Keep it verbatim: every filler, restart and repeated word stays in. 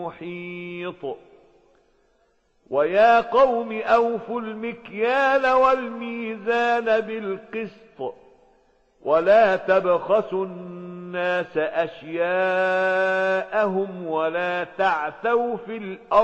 محيط. ويا قوم أوفوا المكيال والميزان بالقسط ولا تبخسوا الناس أشياءهم ولا تعثوا في الأرض